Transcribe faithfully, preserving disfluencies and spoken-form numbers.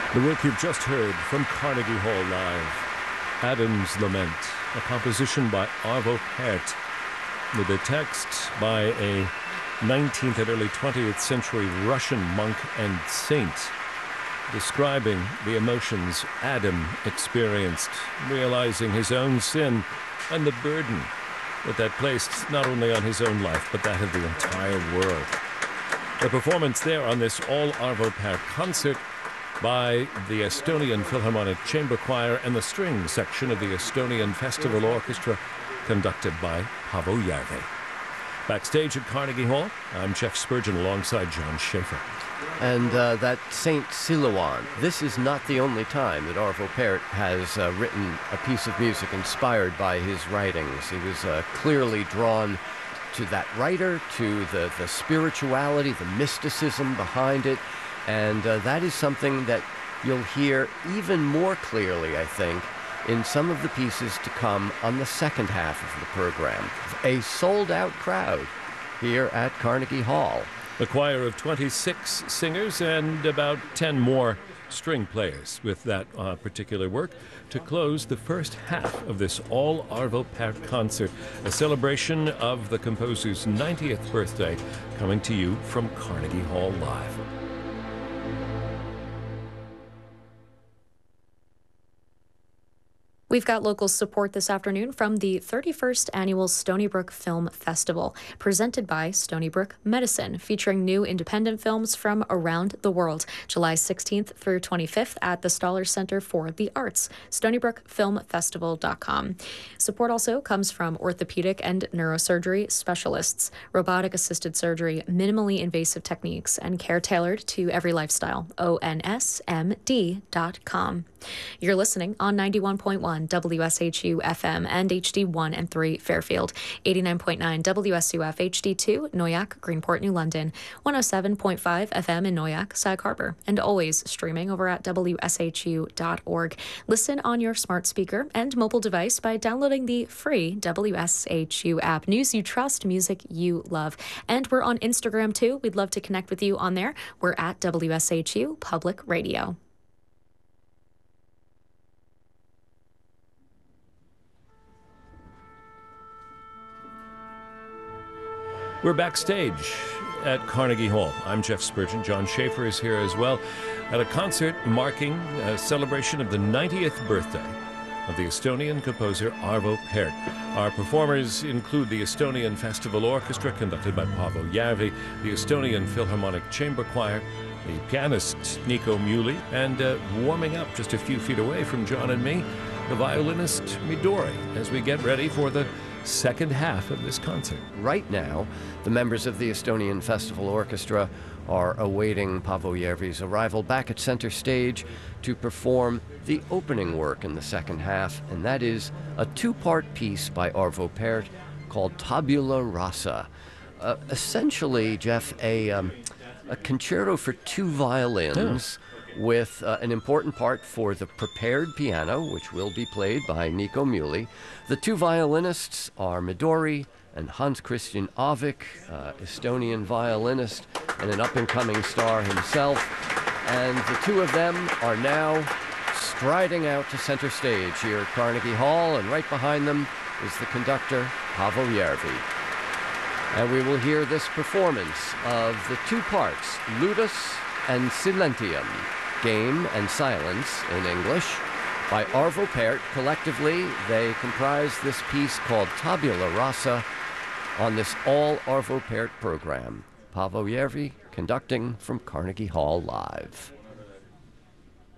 The work you've just heard from Carnegie Hall Live, Adam's Lament, a composition by Arvo Pärt, with a text by a nineteenth and early twentieth century Russian monk and saint, describing the emotions Adam experienced, realizing his own sin and the burden that that placed not only on his own life, but that of the entire world. The performance there on this all Arvo Pärt concert by the Estonian Philharmonic Chamber Choir and the string section of the Estonian Festival Orchestra, conducted by Paavo Järvi. Backstage at Carnegie Hall, I'm Jeff Spurgeon alongside John Schaefer. And uh, that Saint Silouan, this is not the only time that Arvo Pärt has uh, written a piece of music inspired by his writings. He was uh, clearly drawn to that writer, to the, the spirituality, the mysticism behind it. And uh, that is something that you'll hear even more clearly, I think, in some of the pieces to come on the second half of the program. A sold-out crowd here at Carnegie Hall. A choir of twenty-six singers and about ten more string players with that uh, particular work to close the first half of this all Arvo Pärt concert, a celebration of the composer's ninetieth birthday, coming to you from Carnegie Hall Live. We've got local support this afternoon from the thirty-first Annual Stony Brook Film Festival, presented by Stony Brook Medicine, featuring new independent films from around the world, July sixteenth through twenty-fifth at the Stoller Center for the Arts, stony brook film festival dot com. Support also comes from orthopedic and neurosurgery specialists, robotic-assisted surgery, minimally invasive techniques, and care tailored to every lifestyle, O N S M D dot com. You're listening on ninety-one point one W S H U F M and H D one and three Fairfield, eighty-nine point nine W S U F H D two Noyac, Greenport, New London, one oh seven point five F M in Noyac, Sag Harbor, and always streaming over at W S H U dot org. Listen on your smart speaker and mobile device by downloading the free W S H U app. News you trust, music you love. And we're on Instagram too. We'd love to connect with you on there. We're at W S H U Public Radio. We're backstage at Carnegie Hall. I'm Jeff Spurgeon. John Schaefer is here as well at a concert marking a celebration of the ninetieth birthday of the Estonian composer Arvo Pärt. Our performers include the Estonian Festival Orchestra, conducted by Paavo Järvi, the Estonian Philharmonic Chamber Choir, the pianist Nico Muhly, and uh, warming up just a few feet away from John and me, the violinist Midori, as we get ready for the second half of this concert. Right now, the members of the Estonian Festival Orchestra are awaiting Paavo Järvi's arrival back at center stage to perform the opening work in the second half, and that is a two-part piece by Arvo Pärt called Tabula Rasa. Uh, essentially, Jeff, a, um, a concerto for two violins, yeah, with uh, an important part for the prepared piano, which will be played by Nico Muhly. The two violinists are Midori and Hans Christian Avik, uh, Estonian violinist and an up-and-coming star himself. And the two of them are now striding out to center stage here at Carnegie Hall, and right behind them is the conductor, Paavo Järvi. And we will hear this performance of the two parts, Ludus and Silentium, Game and Silence in English, by Arvo Pärt. Collectively, they comprise this piece called Tabula Rasa on this all Arvo Pärt program. Paavo Järvi conducting from Carnegie Hall Live.